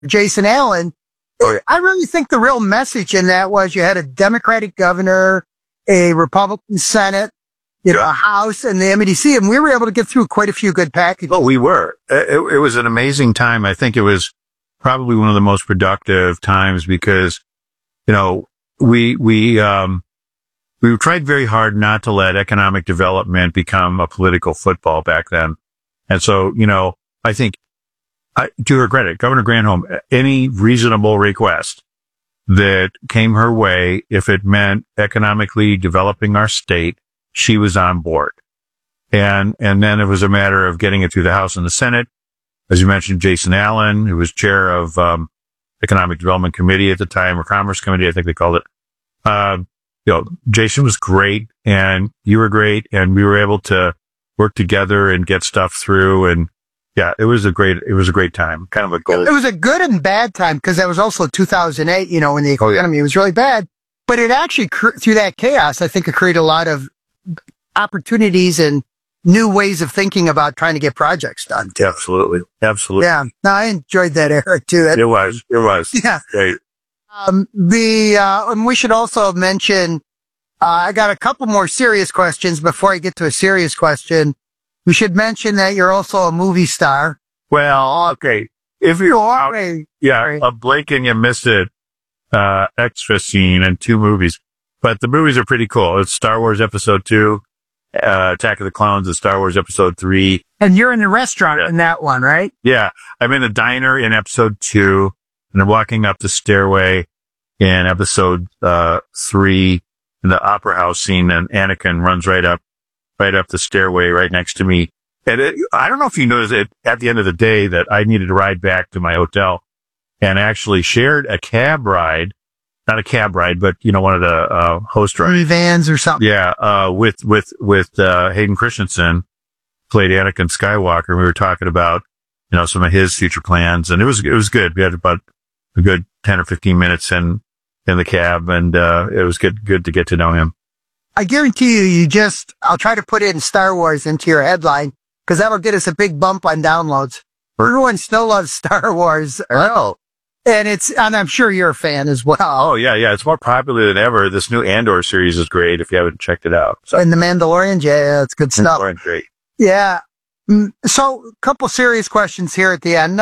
Jason Allen. Oh, yeah. I really think the real message in that was you had a Democratic governor, a Republican Senate, a House, and the MEDC, and we were able to get through quite a few good packages. Oh, we were. It was an amazing time. I think it was probably one of the most productive times because, we tried very hard not to let economic development become a political football back then. And so, I think, to her credit, Governor Granholm, any reasonable request that came her way, if it meant economically developing our state, she was on board. And then it was a matter of getting it through the House and the Senate. As you mentioned, Jason Allen, who was chair of, Economic Development Committee at the time, or Commerce Committee, I think they called it. Jason was great and you were great, and we were able to work together and get stuff through. And yeah, it was a great time. Kind of a goal. It was a good and bad time because that was also 2008, when the economy was really bad. But it actually, through that chaos, I think it created a lot of opportunities and new ways of thinking about trying to get projects done. Absolutely. Yeah. No, I enjoyed that era too. It was. Yeah. Great. And we should also mention, I got a couple more serious questions before I get to a serious question. We should mention that you're also a movie star. Well, okay. If you are, a Blake and you missed it, extra scene and 2 movies, but the movies are pretty cool. It's Star Wars Episode 2, Attack of the Clones, and Star Wars Episode 3. And you're in the restaurant in that one, right? Yeah. I'm in the diner in Episode 2, and I'm walking up the stairway in Episode 3 in the Opera House scene, and Anakin runs right up the stairway right next to me. And I don't know if you noticed it at the end of the day that I needed to ride back to my hotel, and actually shared a cab ride, not a cab ride, but one of the host rides, vans or something. Yeah, with Hayden Christensen, played Anakin Skywalker. We were talking about some of his future plans, and it was good. We had about a good 10 or 15 minutes in the cab, and it was good to get to know him. I guarantee you I'll try to put in Star Wars into your headline, because that'll get us a big bump on downloads. Everyone still loves Star Wars. Oh. And I'm sure you're a fan as well. Oh, yeah. It's more popular than ever. This new Andor series is great if you haven't checked it out. So, and The Mandalorian, yeah, it's good stuff. Mandalorian, great. Yeah. So, a couple serious questions here at the end.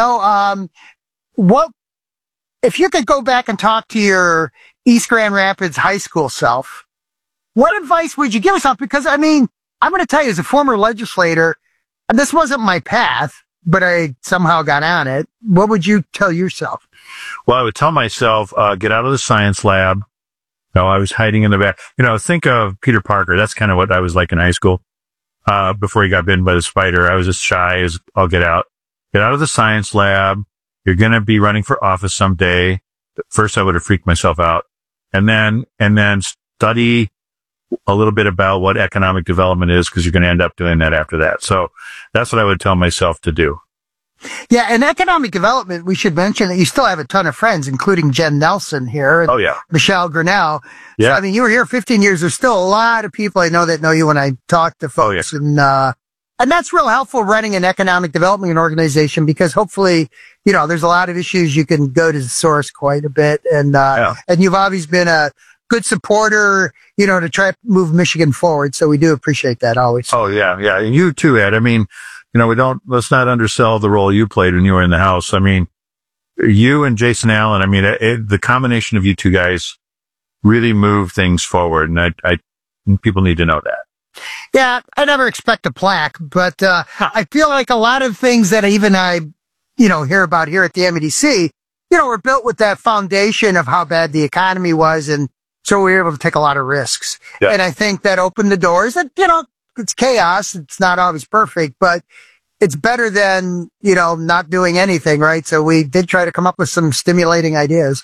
If you could go back and talk to your East Grand Rapids high school self, what advice would you give yourself? Because, I'm going to tell you, as a former legislator, and this wasn't my path, but I somehow got on it. What would you tell yourself? Well, I would tell myself, get out of the science lab. I was hiding in the back. Think of Peter Parker. That's kind of what I was like in high school. Before he got bitten by the spider, I was as shy as I'll get out. Get out of the science lab. You're going to be running for office someday. First, I would have freaked myself out. And then study a little bit about what economic development is, because you're going to end up doing that after that. So that's what I would tell myself to do. Yeah, and economic development, we should mention that you still have a ton of friends, including Jen Nelson here. Oh, yeah. Michelle Grinnell. Yeah. So, you were here 15 years. There's still a lot of people I know that know you when I talk to folks. Oh, yeah. And that's real helpful running an economic development organization, because hopefully, there's a lot of issues you can go to the source quite a bit. And you've always been a good supporter, to try to move Michigan forward. So we do appreciate that always. Oh, yeah. Yeah. And you too, Ed. Let's not undersell the role you played when you were in the House. You and Jason Allen, the combination of you two guys really moved things forward. And people need to know that. Yeah. I never expect a plaque, but, I feel like a lot of things that I hear about here at the MEDC, were built with that foundation of how bad the economy was. And so we were able to take a lot of risks. Yeah. And I think that opened the doors. And, it's chaos. It's not always perfect, but it's better than, not doing anything, right? So we did try to come up with some stimulating ideas.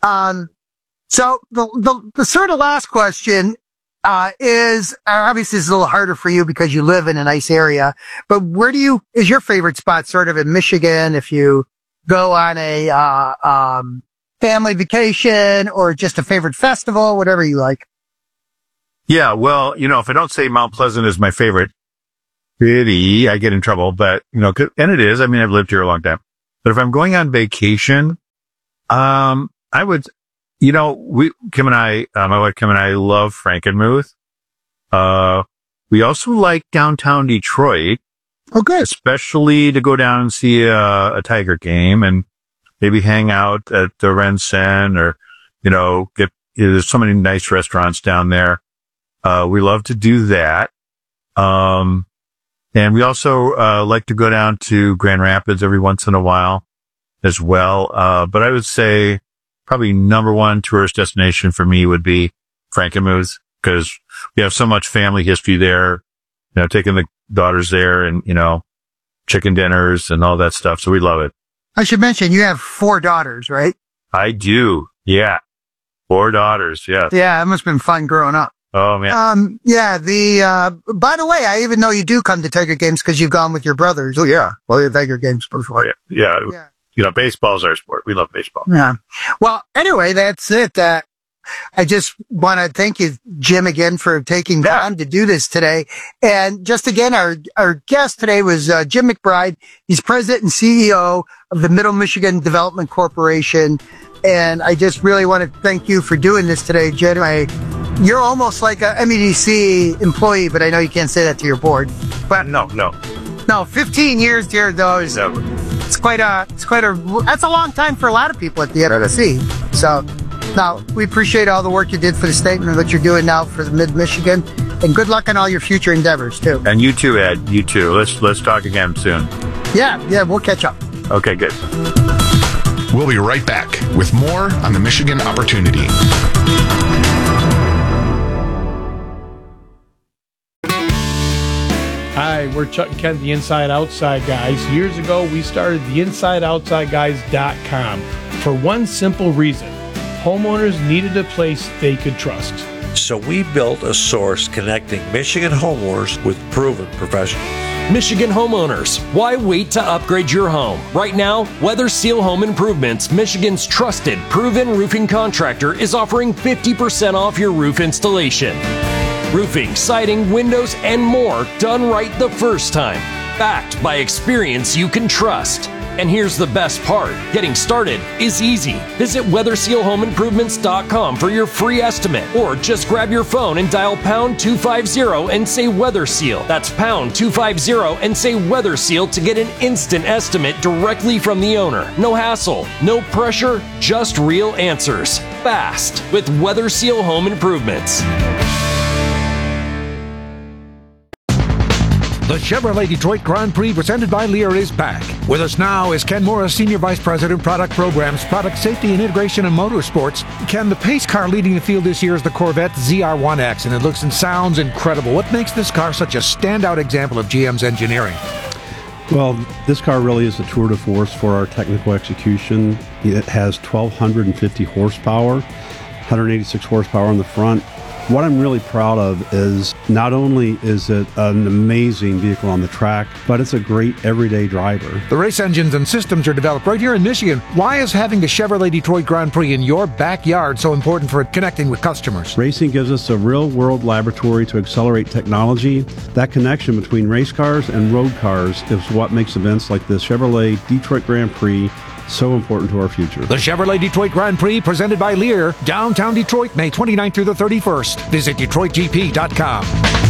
So the sort of last question, is obviously it's a little harder for you because you live in a nice area, but is your favorite spot sort of in Michigan if you go on a, family vacation or just a favorite festival, whatever you like? Yeah, well, if I don't say Mount Pleasant is my favorite city, I get in trouble, but, and it is. I've lived here a long time. But if I'm going on vacation, I would, Kim and I, my wife Kim and I love Frankenmuth. We also like downtown Detroit. Oh, good. Especially to go down and see a Tiger game and maybe hang out at the Rensen or, there's so many nice restaurants down there. We love to do that. And we also, like to go down to Grand Rapids every once in a while as well. But I would say probably number one tourist destination for me would be Frankenmuth because we have so much family history there, taking the daughters there and, chicken dinners and all that stuff. So we love it. I should mention you have 4 daughters, right? I do. Yeah. 4 daughters. Yes. Yeah. It must have been fun growing up. Oh, man. By the way, I even know you do come to Tiger games because you've gone with your brothers. Oh, yeah. Well, the Tiger games before. Oh, yeah. Baseball's our sport. We love baseball. Yeah. Well, anyway, that's it. I just want to thank you, Jim, again for taking time to do this today. And just again, our guest today was Jim McBride. He's president and CEO of the Middle Michigan Development Corporation. And I just really want to thank you for doing this today, Jim. You're almost like a MEDC employee, but I know you can't say that to your board. But No, 15 years here, though, that's a long time for a lot of people at the NRC. So, now, we appreciate all the work you did for the state and what you're doing now for the Mid-Michigan. And good luck on all your future endeavors, too. And you too, Ed. You too. Let's talk again soon. Yeah, we'll catch up. Okay, good. We'll be right back with more on the Michigan Opportunity. Hi, we're Chuck and Ken, the Inside Outside Guys. Years ago, we started the InsideOutsideGuys.com for one simple reason. Homeowners needed a place they could trust. So we built a source connecting Michigan homeowners with proven professionals. Michigan homeowners, why wait to upgrade your home? Right now, Weather Seal Home Improvements, Michigan's trusted, proven roofing contractor, is offering 50% off your roof installation. Roofing, siding, windows, and more done right the first time. Backed by experience you can trust. And here's the best part. Getting started is easy. Visit WeatherSealHomeImprovements.com for your free estimate. Or just grab your phone and dial pound 250 and say Weather Seal. That's pound 250 and say Weather Seal to get an instant estimate directly from the owner. No hassle, no pressure, just real answers. Fast with Weather Seal Home Improvements. The Chevrolet Detroit Grand Prix presented by Lear is back. With us now is Ken Morris, Senior Vice President, Product Programs, Product Safety and Integration and Motorsports. Ken, the pace car leading the field this year is the Corvette ZR1X, and it looks and sounds incredible. What makes this car such a standout example of GM's engineering? Well, this car really is a tour de force for our technical execution. It has 1,250 horsepower, 186 horsepower on the front. What I'm really proud of is not only is it an amazing vehicle on the track, but it's a great everyday driver. The race engines and systems are developed right here in Michigan. Why is having the Chevrolet Detroit Grand Prix in your backyard so important for connecting with customers? Racing gives us a real-world laboratory to accelerate technology. That connection between race cars and road cars is what makes events like the Chevrolet Detroit Grand Prix so important to our future. The Chevrolet Detroit Grand Prix presented by Lear, downtown Detroit, May 29th through the 31st. Visit DetroitGP.com.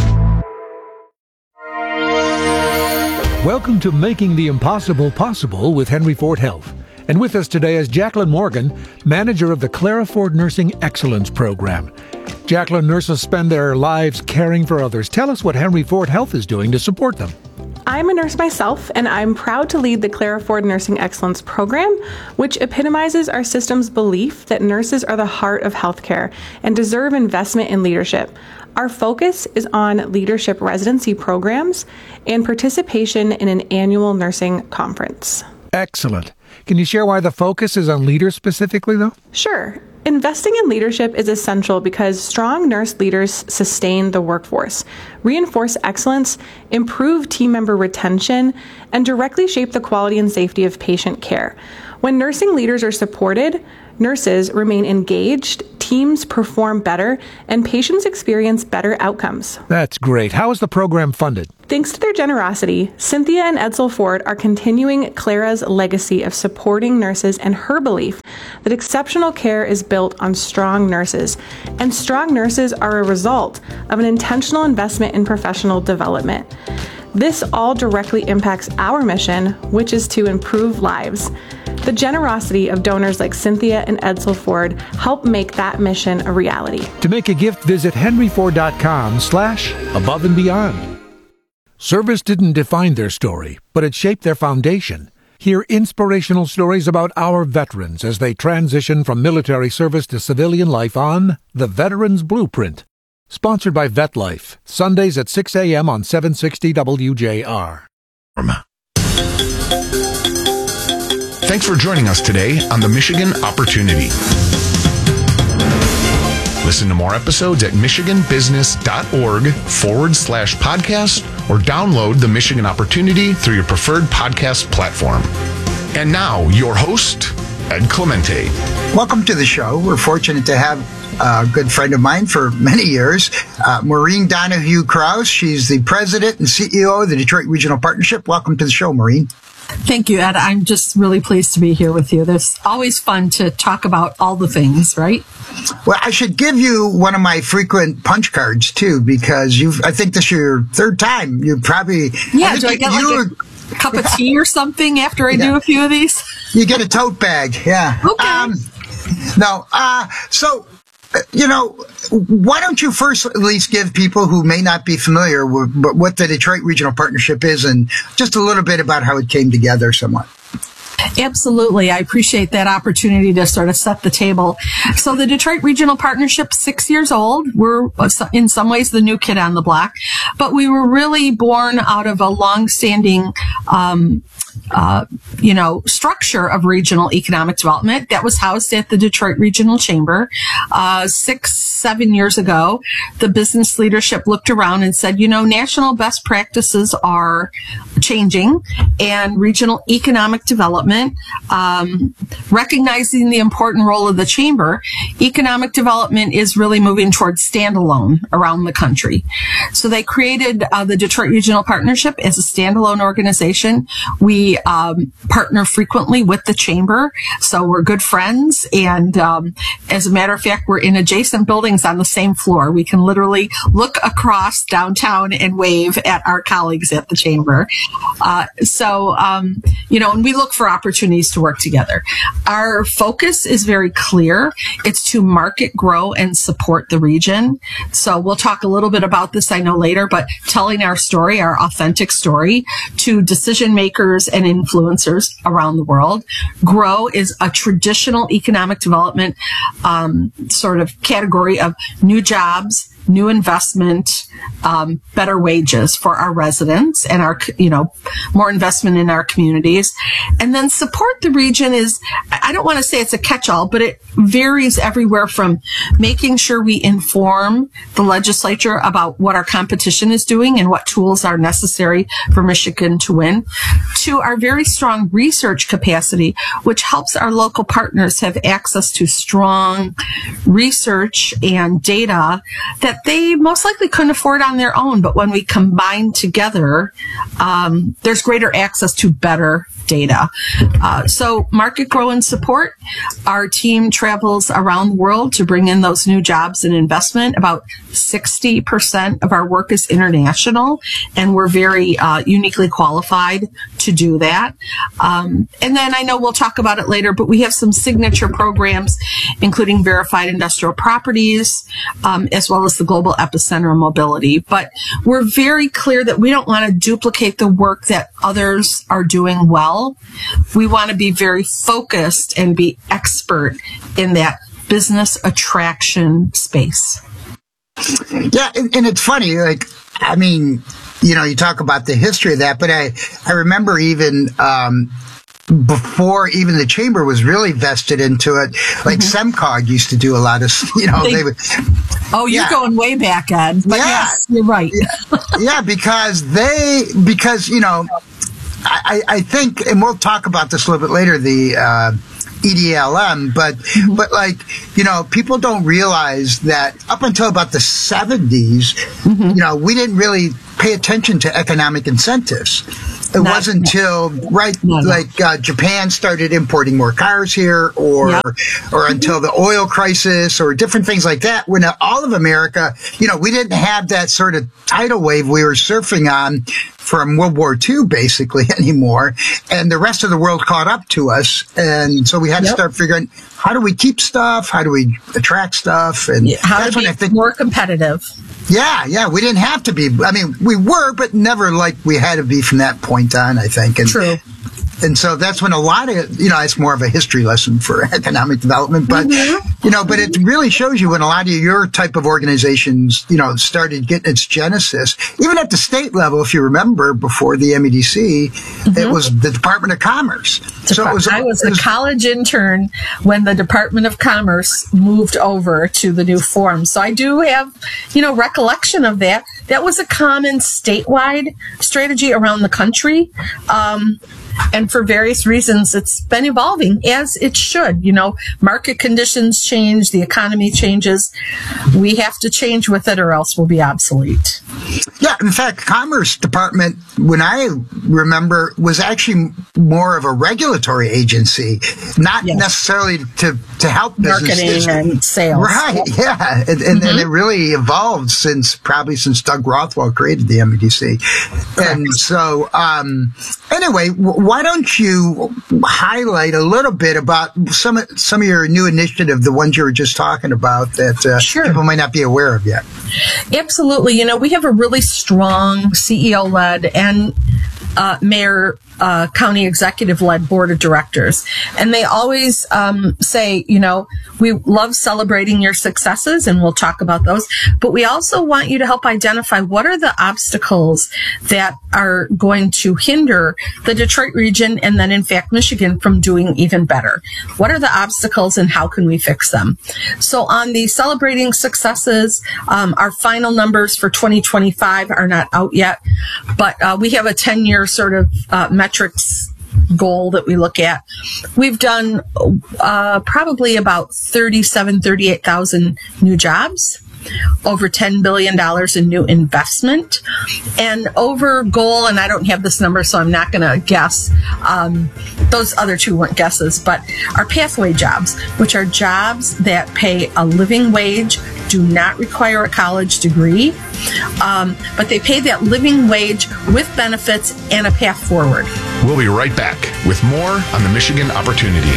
Welcome to Making the Impossible Possible with Henry Ford Health. And with us today is Jacqueline Morgan, manager of the Clara Ford Nursing Excellence Program. Jacqueline, nurses spend their lives caring for others. Tell us what Henry Ford Health is doing to support them. I'm a nurse myself, and I'm proud to lead the Clara Ford Nursing Excellence Program, which epitomizes our system's belief that nurses are the heart of healthcare and deserve investment in leadership. Our focus is on leadership residency programs and participation in an annual nursing conference. Excellent. Can you share why the focus is on leaders specifically, though? Sure. Investing in leadership is essential because strong nurse leaders sustain the workforce, reinforce excellence, improve team member retention, and directly shape the quality and safety of patient care. When nursing leaders are supported, nurses remain engaged, teams perform better, and patients experience better outcomes. That's great. How is the program funded? Thanks to their generosity, Cynthia and Edsel Ford are continuing Clara's legacy of supporting nurses and her belief that exceptional care is built on strong nurses, and strong nurses are a result of an intentional investment in professional development. This all directly impacts our mission, which is to improve lives. The generosity of donors like Cynthia and Edsel Ford help make that mission a reality. To make a gift, visit henryford.com/above and beyond. Service didn't define their story, but it shaped their foundation. Hear inspirational stories about our veterans as they transition from military service to civilian life on The Veterans Blueprint. Sponsored by VetLife, Sundays at 6 a.m. on 760 WJR. Thanks for joining us today on the Michigan Opportunity. Listen to more episodes at michiganbusiness.org/podcast or download the Michigan Opportunity through your preferred podcast platform. And now, your host, Ed Clemente. Welcome to the show. We're fortunate to have a good friend of mine for many years, Maureen Donahue Krause. She's the president and CEO of the Detroit Regional Partnership. Welcome to the show, Maureen. Thank you, Ed. I'm just really pleased to be here with you. It's always fun to talk about all the things, right? Well, I should give you one of my frequent punch cards, too, because I think this is your third time. You probably... Yeah, do I get like a cup of tea or something after I do a few of these? You get a tote bag, yeah. Okay. So, why don't you first at least give people who may not be familiar with what the Detroit Regional Partnership is and just a little bit about how it came together somewhat? Absolutely. I appreciate that opportunity to sort of set the table. So the Detroit Regional Partnership, 6 years old. We're in some ways the new kid on the block, but we were really born out of a long-standing structure of regional economic development that was housed at the Detroit Regional Chamber. 6-7 years ago, the business leadership looked around and said, national best practices are changing, and regional economic development, recognizing the important role of the chamber, economic development is really moving towards standalone around the country. So they created the Detroit Regional Partnership as a standalone organization. We partner frequently with the chamber, so we're good friends, and as a matter of fact, we're in adjacent buildings on the same floor. We can literally look across downtown and wave at our colleagues at the chamber. And we look for opportunities to work together. Our focus is very clear. It's to market, grow, and support the region. So we'll talk a little bit about this, I know, later, but telling our story, our authentic story, to decision makers and influencers around the world. Grow is a traditional economic development sort of category of new jobs, new investment, better wages for our residents and our, more investment in our communities. And then support the region is, I don't want to say it's a catch-all, but it varies everywhere from making sure we inform the legislature about what our competition is doing and what tools are necessary for Michigan to win, to our very strong research capacity, which helps our local partners have access to strong research and data that they most likely couldn't afford on their own. But when we combine together, there's greater access to better data. So market, grow, and support. Our team travels around the world to bring in those new jobs and investment. About 60% of our work is international, and we're very uniquely qualified to do that. And then I know we'll talk about it later, but we have some signature programs, including verified industrial properties, as well as the Global Epicenter of Mobility. But we're very clear that we don't want to duplicate the work that others are doing well. We want to be very focused and be expert in that business attraction space. Yeah, and it's funny, you talk about the history of that, but I remember even before even the chamber was really vested into it, like SEMCOG used to do a lot of, they would... Oh, you're going way back, Ed. But yes, you're right. because I think, and we'll talk about this a little bit later, the EDLM, but people don't realize that up until about the 70s, we didn't really pay attention to economic incentives. It wasn't until Japan started importing more cars here, or until the oil crisis, or different things like that. When all of America, we didn't have that sort of tidal wave we were surfing on from World War II, basically, anymore, and the rest of the world caught up to us, and so we had to start figuring, how do we keep stuff? How do we attract stuff? And how to be more competitive. Yeah, we didn't have to be. I mean, we were, but never like we had to be from that point on, I think. And, True. And so that's when a lot of, it's more of a history lesson for economic development, but, but it really shows you when a lot of your type of organizations, started getting its genesis, even at the state level, if you remember, before the MEDC, it was the Department of Commerce. I was a college intern when the Department of Commerce moved over to the new form. So I do have, recollection of that. That was a common statewide strategy around the country. And for various reasons, it's been evolving, as it should. Market conditions change, the economy changes. We have to change with it, or else we'll be obsolete. Yeah, in fact, Commerce Department, when I remember, was actually more of a regulatory agency, not necessarily to help businesses. Marketing and sales. Right, yeah. And it really evolved since Doug Rothwell created the MEDC. Correct. And so, anyway, why don't you highlight a little bit about some of your new initiative, the ones you were just talking about, that people might not be aware of yet? Absolutely. We have a really strong CEO-led and mayor county executive-led board of directors. And they always say, we love celebrating your successes, and we'll talk about those, but we also want you to help identify what are the obstacles that are going to hinder the Detroit region, and then, in fact, Michigan, from doing even better. What are the obstacles, and how can we fix them? So on the celebrating successes, our final numbers for 2025 are not out yet, but we have a 10-year sort of metrics goal that we look at. We've done probably about 38,000 new jobs, over $10 billion in new investment, and over goal, and I don't have this number, so I'm not going to guess. Those other two weren't guesses, but our pathway jobs, which are jobs that pay a living wage, do not require a college degree, but they pay that living wage with benefits and a path forward. We'll be right back with more on the Michigan Opportunity.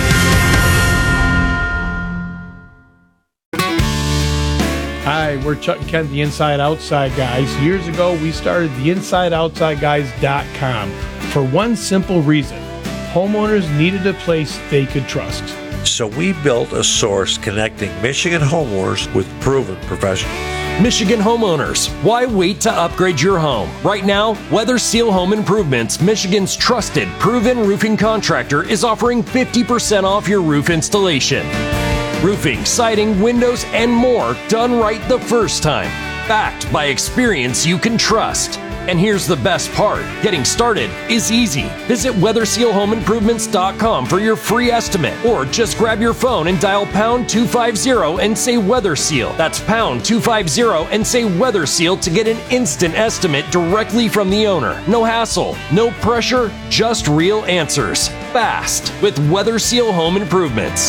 Hi, we're Chuck and Ken, the Inside Outside Guys. Years ago, we started the InsideOutsideGuys.com for one simple reason. Homeowners needed a place they could trust. So we built a source connecting Michigan homeowners with proven professionals. Michigan homeowners, why wait to upgrade your home? Right now, Weather Seal Home Improvements, Michigan's trusted, proven roofing contractor, is offering 50% off your roof installation. Roofing, siding, windows, and more done right the first time. Backed by experience you can trust. And here's the best part. Getting started is easy. Visit WeatherSealHomeImprovements.com for your free estimate. Or just grab your phone and dial pound 250 and say Weather Seal. That's pound 250 and say Weather Seal to get an instant estimate directly from the owner. No hassle, no pressure, just real answers. Fast with Weather Seal Home Improvements.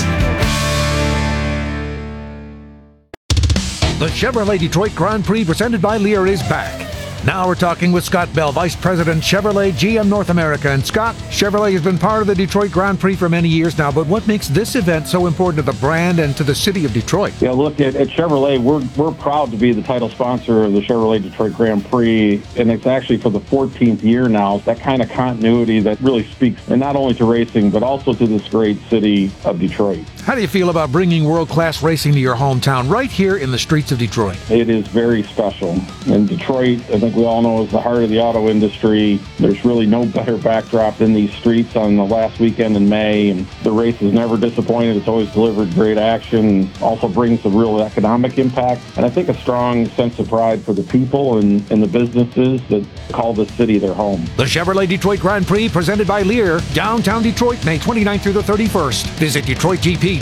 The Chevrolet Detroit Grand Prix presented by Lear is back. Now we're talking with Scott Bell, Vice President, Chevrolet GM North America. And Scott, Chevrolet has been part of the Detroit Grand Prix for many years now, but what makes this event so important to the brand and to the city of Detroit? Yeah, look, at Chevrolet, we're proud to be the title sponsor of the Chevrolet Detroit Grand Prix, and it's actually for the 14th year now. That kind of continuity that really speaks, and not only to racing, but also to this great city of Detroit. How do you feel about bringing world-class racing to your hometown right here in the streets of Detroit? It is very special. And Detroit, I think we all know, is the heart of the auto industry. There's really no better backdrop than these streets on the last weekend in May. And the race has never disappointed. It's always delivered great action, also brings a real economic impact. And I think a strong sense of pride for the people and the businesses that call this city their home. The Chevrolet Detroit Grand Prix presented by Lear, downtown Detroit, May 29th through the 31st. Visit DetroitGP.com.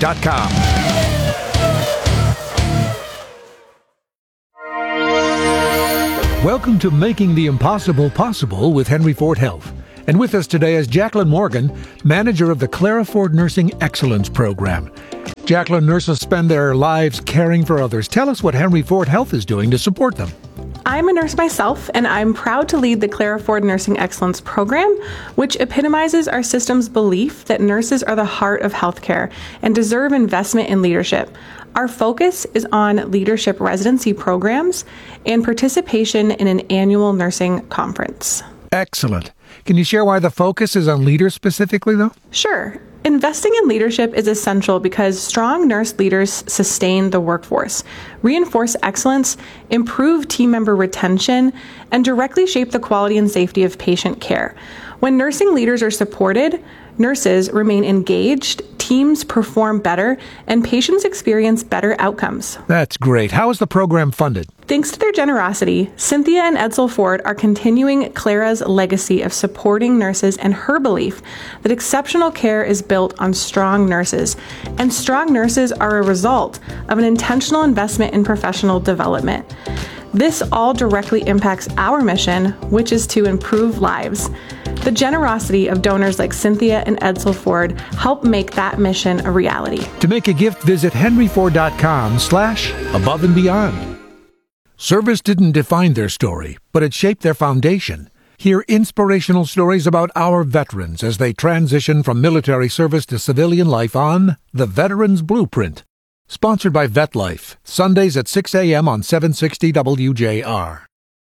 Welcome to Making the Impossible Possible with Henry Ford Health. And with us today is Jacqueline Morgan, manager of the Clara Ford Nursing Excellence Program. Jacqueline, nurses spend their lives caring for others. Tell us what Henry Ford Health is doing to support them. I'm a nurse myself, and I'm proud to lead the Clara Ford Nursing Excellence Program, which epitomizes our system's belief that nurses are the heart of healthcare and deserve investment in leadership. Our focus is on leadership residency programs and participation in an annual nursing conference. Excellent. Can you share why the focus is on leaders specifically, though? Sure. Investing in leadership is essential because strong nurse leaders sustain the workforce, reinforce excellence, improve team member retention, and directly shape the quality and safety of patient care. When nursing leaders are supported, nurses remain engaged, teams perform better, and patients experience better outcomes. That's great. How is the program funded? Thanks to their generosity, Cynthia and Edsel Ford are continuing Clara's legacy of supporting nurses and her belief that exceptional care is built on strong nurses, and strong nurses are a result of an intentional investment in professional development. This all directly impacts our mission, which is to improve lives. The generosity of donors like Cynthia and Edsel Ford help make that mission a reality. To make a gift, visit henryford.com/above and beyond. Service didn't define their story, but it shaped their foundation. Hear inspirational stories about our veterans as they transition from military service to civilian life on The Veterans Blueprint. Sponsored by VetLife, Sundays at 6 a.m. on 760 WJR.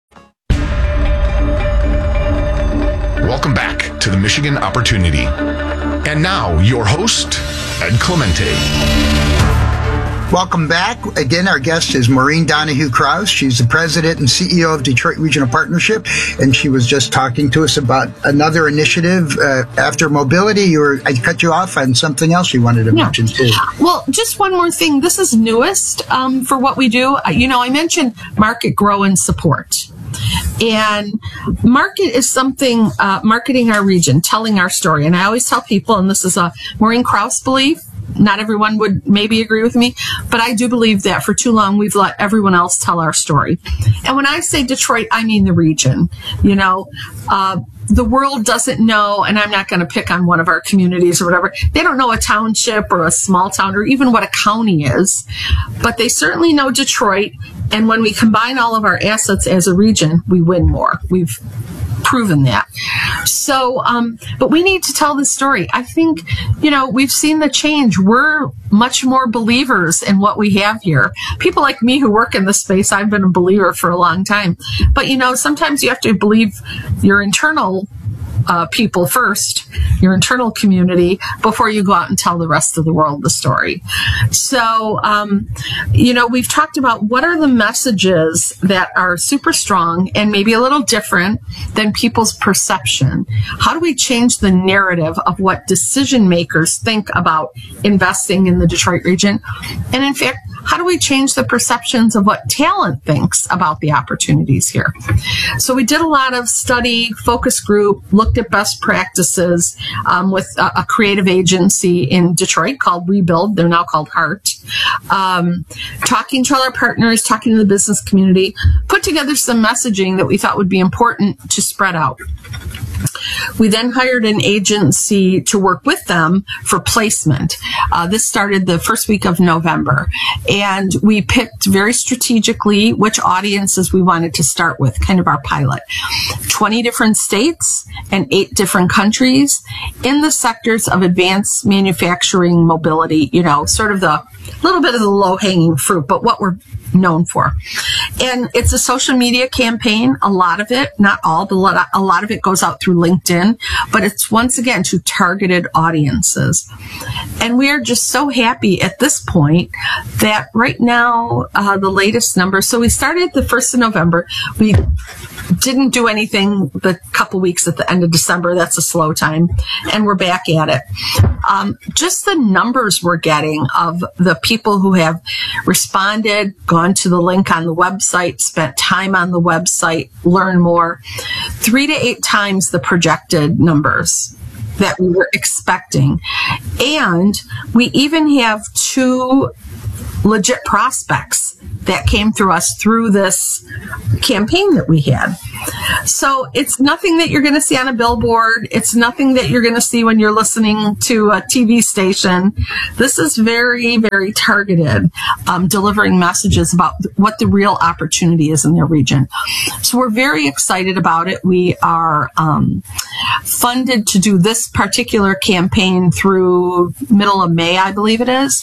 Welcome back to the Michigan Opportunity. And now, your host, Ed Clemente. Welcome back. Again, our guest is Maureen Donahue-Krause. She's the president and CEO of Detroit Regional Partnership, and she was just talking to us about another initiative after mobility. I cut you off on something else you wanted to mention too. Well, just one more thing. This is newest for what we do. I mentioned market grow and support. And market is something, marketing our region, telling our story. And I always tell people, and this is a Maureen Krause belief, not everyone would maybe agree with me, but I do believe that for too long we've let everyone else tell our story. And when I say Detroit, I mean the region. The world doesn't know, and I'm not going to pick on one of our communities or whatever. They don't know a township or a small town or even what a county is, but they certainly know Detroit. And when we combine all of our assets as a region, we win more. We've proven that. So, but we need to tell this story. I think, we've seen the change. We're much more believers in what we have here. People like me who work in this space, I've been a believer for a long time. But, sometimes you have to believe your internal people first, your internal community, before you go out and tell the rest of the world the story. So, we've talked about what are the messages that are super strong and maybe a little different than people's perception. How do we change the narrative of what decision makers think about investing in the Detroit region? And in fact, how do we change the perceptions of what talent thinks about the opportunities here? So we did a lot of study, focus group, looked at best practices with a creative agency in Detroit called Rebuild. They're now called Heart. Talking to all our partners, talking to the business community, put together some messaging that we thought would be important to spread out. We then hired an agency to work with them for placement. This started the first week of November, and we picked very strategically which audiences we wanted to start with, kind of our pilot. 20 different states and 8 different countries in the sectors of advanced manufacturing, mobility, sort of the little bit of the low-hanging fruit, but what we're known for. And it's a social media campaign. A lot of it, not all, but a lot of it goes out through LinkedIn, but it's once again to targeted audiences. And we are just so happy at this point that right now, the latest number, so we started the 1st of November. We didn't do anything the couple weeks at the end of December. That's a slow time. And we're back at it. Just the numbers we're getting of the people who have responded, gone to the link on the website, spent time on the website, learn more, 3 to 8 times the projected numbers that we were expecting. And we even have 2 legit prospects that came through us through this campaign that we had. So it's nothing that you're going to see on a billboard. It's nothing that you're going to see when you're listening to a TV station. This is very, very targeted, delivering messages about what the real opportunity is in their region. So we're very excited about it. We are funded to do this particular campaign through middle of May, I believe it is.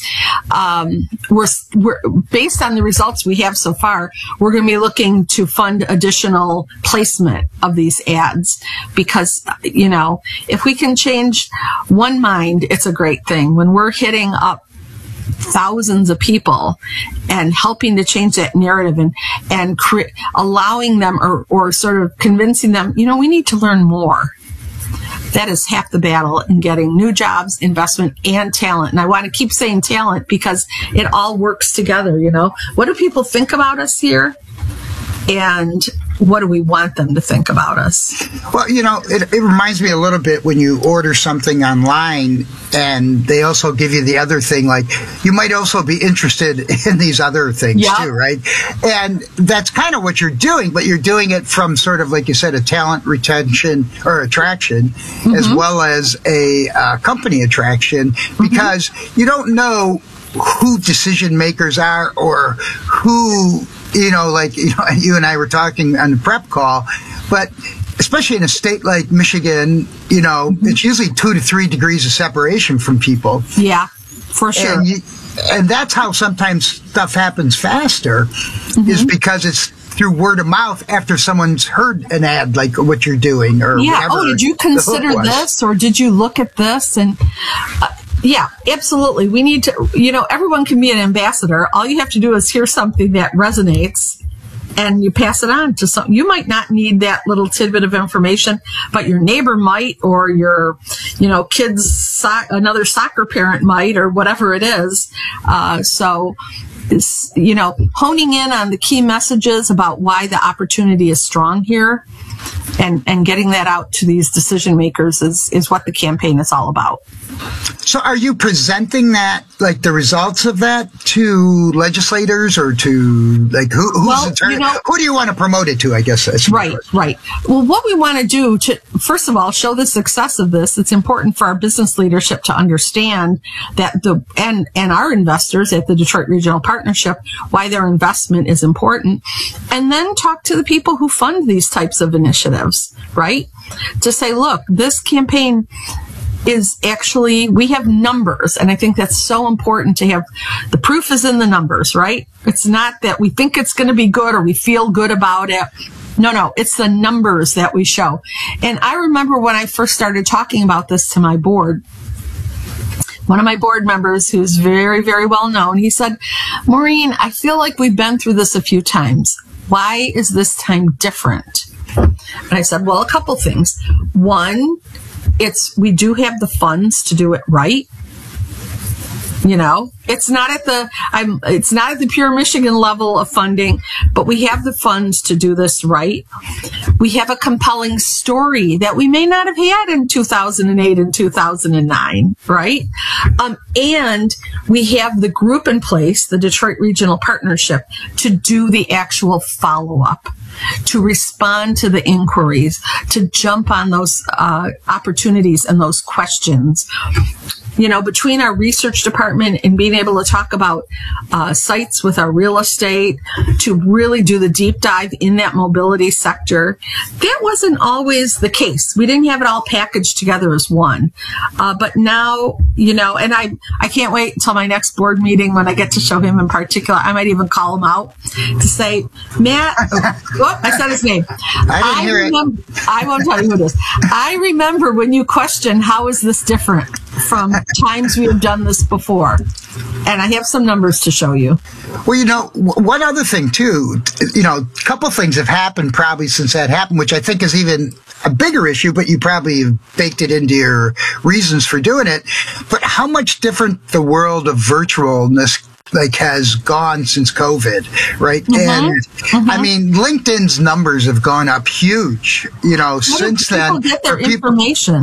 We're based on the results we have so far, we're going to be looking to fund additional placement of these ads because, you know, if we can change one mind, it's a great thing. When we're hitting up thousands of people and helping to change that narrative and allowing them or sort of convincing them, you know, we need to learn more. That is half the battle in getting new jobs, investment, and talent. And I want to keep saying talent because it all works together, you know. What do people think about us here? And what do we want them to think about us? Well, you know, it reminds me a little bit when you order something online and they also give you the other thing, like you might also be interested in these other things too, right? And that's kind of what you're doing, but you're doing it from sort of, like you said, a talent retention or attraction, as well as a company attraction, because you don't know who decision makers are or who, you know, like, you know, you and I were talking on the prep call, but especially in a state like Michigan, you know, it's usually 2 to 3 degrees of separation from people. Yeah, for sure. And that's how sometimes stuff happens faster, is because it's through word of mouth after someone's heard an ad like what you're doing or whatever. Oh, did you consider this or did you look at this? And yeah, absolutely. We need to, you know, everyone can be an ambassador. All you have to do is hear something that resonates and you pass it on to some. You might not need that little tidbit of information, but your neighbor might, or your, you know, another soccer parent might, or whatever it is. So, you know, honing in on the key messages about why the opportunity is strong here and getting that out to these decision makers is what the campaign is all about. So are you presenting that, like the results of that, to legislators or to, like, who's attorney? You know, who do you want to promote it to, I guess? Right. Well, what we want to do to, first of all, show the success of this. It's important for our business leadership to understand that and our investors at the Detroit Regional Partnership, why their investment is important. And then talk to the people who fund these types of initiatives, right? To say, look, this campaign is actually, we have numbers, and I think that's so important to have. The proof is in the numbers, right? It's not that we think it's going to be good or we feel good about it. No, it's the numbers that we show. And I remember when I first started talking about this to my board, one of my board members, who's very, very well known, he said, Maureen, I feel like we've been through this a few times. Why is this time different? And I said, well, a couple things. One, we do have the funds to do it right. You know, it's not at the pure Michigan level of funding, but we have the funds to do this right. We have a compelling story that we may not have had in 2008 and 2009, right? And we have the group in place, the Detroit Regional Partnership, to do the actual follow-up, to respond to the inquiries, to jump on those opportunities and those questions. You know, between our research department and being able to talk about sites with our real estate, to really do the deep dive in that mobility sector, that wasn't always the case. We didn't have it all packaged together as one. But now, you know, and I can't wait until my next board meeting when I get to show him in particular. I might even call him out to say, Matt, I said his name. I didn't hear it. I won't tell you who it is. I remember when you questioned, how is this different from times we have done this before? And I have some numbers to show you. Well, you know, one other thing too, you know, a couple things have happened probably since that happened, which I think is even a bigger issue, but you probably baked it into your reasons for doing it. But how much different the world of virtualness has gone since COVID, right? And I mean, LinkedIn's numbers have gone up huge, you know, since then. People get their information.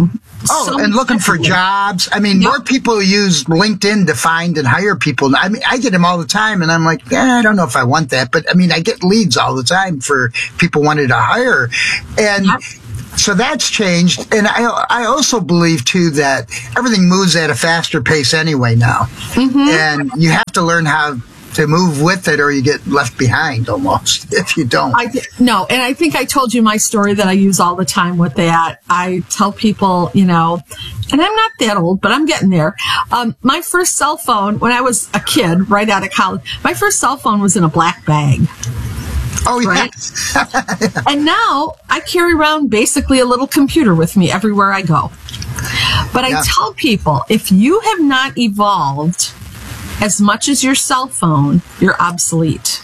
And looking for jobs. I mean, more people use LinkedIn to find and hire people. I mean, I get them all the time, and I'm like, I don't know if I want that. But, I mean, I get leads all the time for people wanting to hire. And so that's changed. And I also believe, too, that everything moves at a faster pace anyway now. And you have to learn how to move with it, or you get left behind almost if you don't. No, and I think I told you my story that I use all the time with that. I tell people, and I'm not that old, but I'm getting there. My first cell phone, when I was a kid, right out of college, my first cell phone was in a black bag. Oh, yeah. Right? And now I carry around basically a little computer with me everywhere I go. But I tell people, if you have not evolved as much as your cell phone, you're obsolete.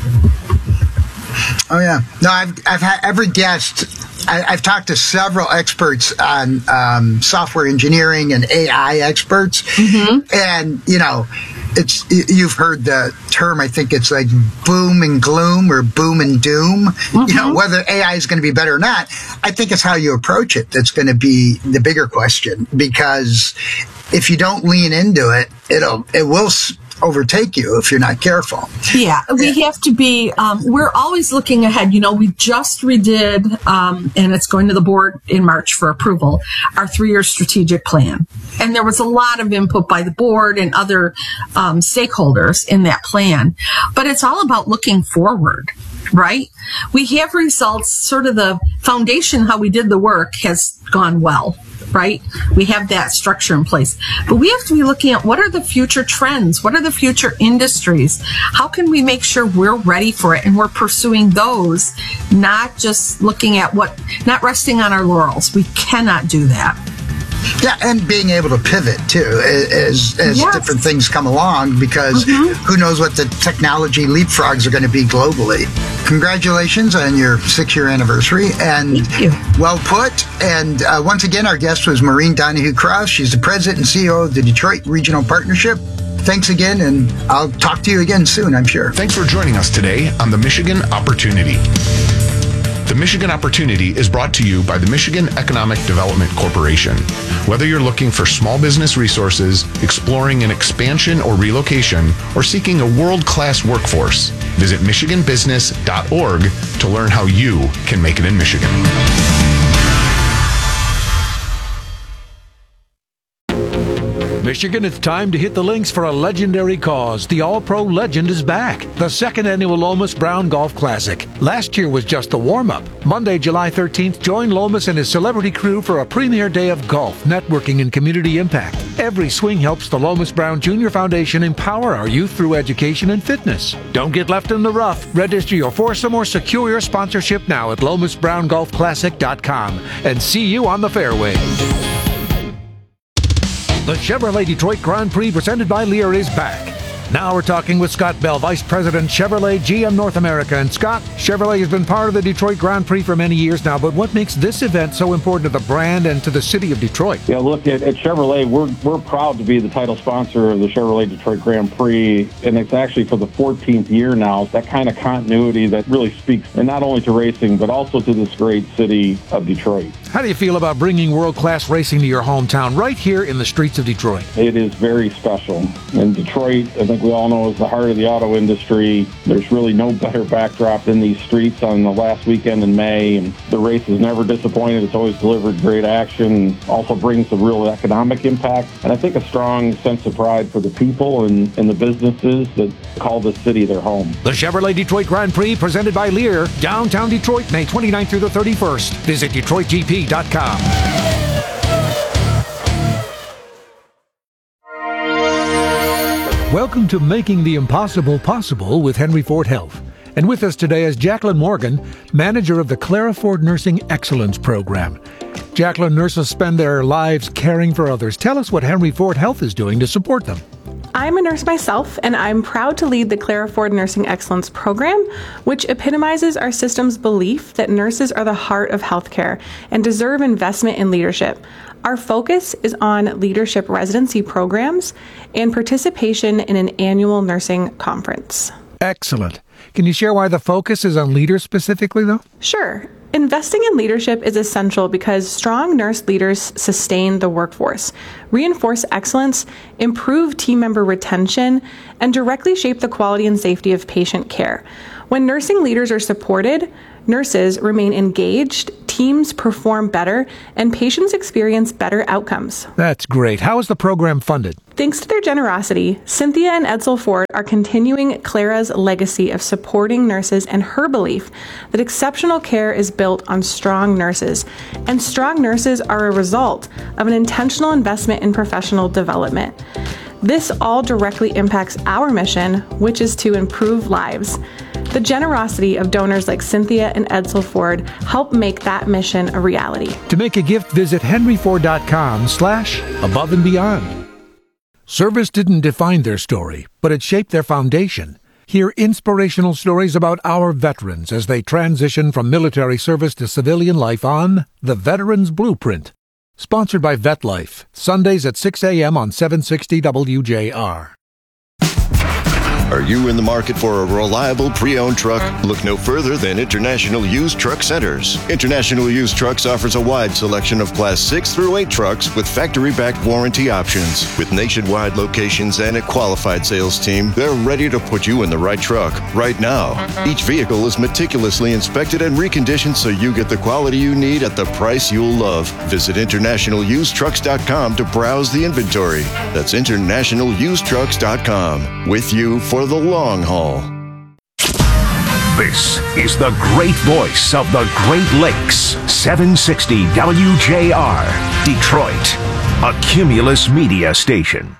Oh, yeah. No, I've had every guest. I've talked to several experts on software engineering and AI experts. And, you've heard the term, I think it's like boom and gloom or boom and doom. Whether AI is going to be better or not, I think it's how you approach it that's going to be the bigger question. Because if you don't lean into it, it will overtake you if you're not careful. Yeah, we have to be, we're always looking ahead. We just redid, and it's going to the board in March for approval, our 3-year strategic plan. And there was a lot of input by the board and other stakeholders in that plan. But it's all about looking forward, right? We have results, sort of the foundation, how we did the work has gone well. Right? We have that structure in place. But we have to be looking at what are the future trends? What are the future industries? How can we make sure we're ready for it and we're pursuing those, not just looking at not resting on our laurels. We cannot do that. Yeah, and being able to pivot, too, as different things come along, because who knows what the technology leapfrogs are going to be globally. Congratulations on your 6-year anniversary, and well put. And once again, our guest was Maureen Donahue-Cross. She's the president and CEO of the Detroit Regional Partnership. Thanks again, and I'll talk to you again soon, I'm sure. Thanks for joining us today on the Michigan Opportunity. The Michigan Opportunity is brought to you by the Michigan Economic Development Corporation. Whether you're looking for small business resources, exploring an expansion or relocation, or seeking a world-class workforce, visit michiganbusiness.org to learn how you can make it in Michigan. Michigan, it's time to hit the links for a legendary cause. The All-Pro Legend is back. The second annual Lomas Brown Golf Classic. Last year was just the warm-up. Monday, July 13th, join Lomas and his celebrity crew for a premier day of golf, networking, and community impact. Every swing helps the Lomas Brown Jr. Foundation empower our youth through education and fitness. Don't get left in the rough. Register your foursome or secure your sponsorship now at LomasBrownGolfClassic.com. And see you on the fairway. The Chevrolet Detroit Grand Prix presented by Lear is back. Now we're talking with Scott Bell, Vice President, Chevrolet GM North America. And Scott, Chevrolet has been part of the Detroit Grand Prix for many years now, but what makes this event so important to the brand and to the city of Detroit? Yeah, look, at Chevrolet, we're proud to be the title sponsor of the Chevrolet Detroit Grand Prix, and it's actually for the 14th year now. That kind of continuity that really speaks, and not only to racing, but also to this great city of Detroit. How do you feel about bringing world-class racing to your hometown right here in the streets of Detroit? It is very special. And Detroit, I think we all know, is the heart of the auto industry. There's really no better backdrop than these streets on the last weekend in May. And the race has never disappointed. It's always delivered great action, also brings a real economic impact. And I think a strong sense of pride for the people and the businesses that call this city their home. The Chevrolet Detroit Grand Prix presented by Lear, downtown Detroit, May 29th through the 31st. Visit DetroitGP.com. Welcome to Making the Impossible Possible with Henry Ford Health. And with us today is Jacqueline Morgan, manager of the Clara Ford Nursing Excellence Program. Jacqueline, nurses spend their lives caring for others. Tell us what Henry Ford Health is doing to support them. I'm a nurse myself, and I'm proud to lead the Clara Ford Nursing Excellence Program, which epitomizes our system's belief that nurses are the heart of healthcare and deserve investment in leadership. Our focus is on leadership residency programs and participation in an annual nursing conference. Excellent. Can you share why the focus is on leaders specifically, though? Sure. Investing in leadership is essential because strong nurse leaders sustain the workforce, reinforce excellence, improve team member retention, and directly shape the quality and safety of patient care. When nursing leaders are supported, nurses remain engaged, teams perform better, and patients experience better outcomes. That's great. How is the program funded? Thanks to their generosity, Cynthia and Edsel Ford are continuing Clara's legacy of supporting nurses and her belief that exceptional care is built on strong nurses, and strong nurses are a result of an intentional investment in professional development. This all directly impacts our mission, which is to improve lives. The generosity of donors like Cynthia and Edsel Ford help make that mission a reality. To make a gift, visit henryford.com/above and beyond. Service didn't define their story, but it shaped their foundation. Hear inspirational stories about our veterans as they transition from military service to civilian life on The Veterans Blueprint. Sponsored by VetLife, Sundays at 6 a.m. on 760 WJR. Are you in the market for a reliable pre-owned truck? Look no further than International Used Truck Centers. International Used Trucks offers a wide selection of Class 6 through 8 trucks with factory-backed warranty options. With nationwide locations and a qualified sales team, they're ready to put you in the right truck right now. Each vehicle is meticulously inspected and reconditioned so you get the quality you need at the price you'll love. Visit InternationalUsedTrucks.com to browse the inventory. That's InternationalUsedTrucks.com. With you for the long haul. This is the great voice of the Great Lakes, 760 WJR, Detroit, a Cumulus Media station.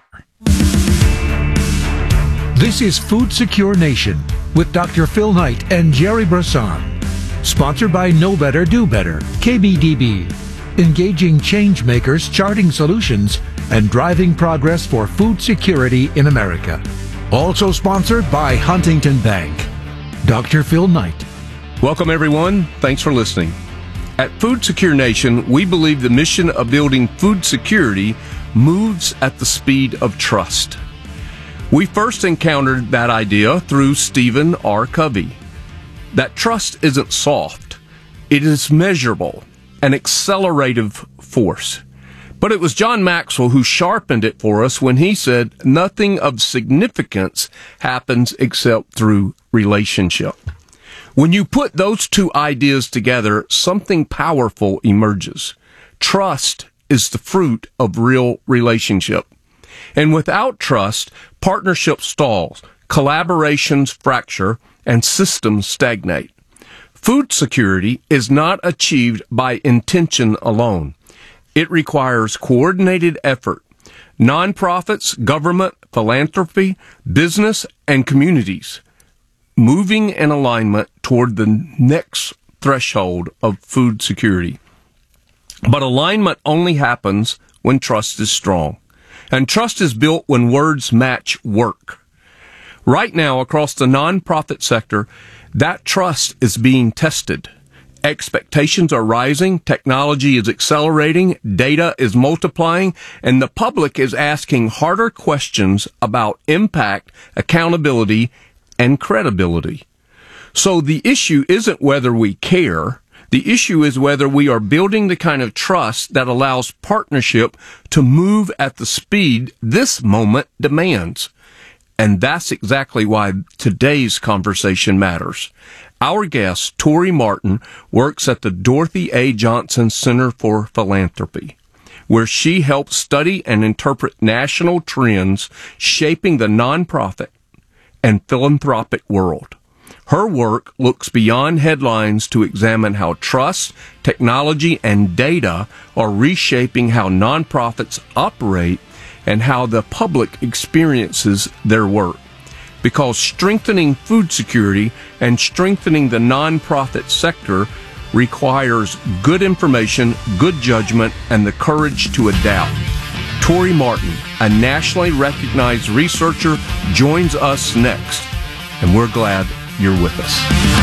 This is Food Secure Nation with Dr. Phil Knight and Jerry Brisson. Sponsored by Know Better, Do Better, KBDB. Engaging change makers, charting solutions, and driving progress for food security in America. Also sponsored by Huntington Bank. Dr. Phil Knight. Welcome, everyone. Thanks for listening. At Food Secure Nation, we believe the mission of building food security moves at the speed of trust. We first encountered that idea through Stephen R. Covey. That trust isn't soft. It is measurable, an accelerative force. But it was John Maxwell who sharpened it for us when he said, nothing of significance happens except through relationship. When you put those two ideas together, something powerful emerges. Trust is the fruit of real relationship. And without trust, partnership stalls, collaborations fracture, and systems stagnate. Food security is not achieved by intention alone. It requires coordinated effort. Nonprofits, government, philanthropy, business, and communities moving in alignment toward the next threshold of food security. But alignment only happens when trust is strong. And trust is built when words match work. Right now, across the nonprofit sector, that trust is being tested. Expectations are rising, technology is accelerating, data is multiplying, and the public is asking harder questions about impact, accountability, and credibility. So the issue isn't whether we care. The issue is whether we are building the kind of trust that allows partnership to move at the speed this moment demands. And that's exactly why today's conversation matters. Our guest, Tori Martin, works at the Dorothy A. Johnson Center for Philanthropy, where she helps study and interpret national trends shaping the nonprofit and philanthropic world. Her work looks beyond headlines to examine how trust, technology, and data are reshaping how nonprofits operate and how the public experiences their work. Because strengthening food security and strengthening the nonprofit sector requires good information, good judgment, and the courage to adapt. Tori Martin, a nationally recognized researcher, joins us next, and we're glad you're with us.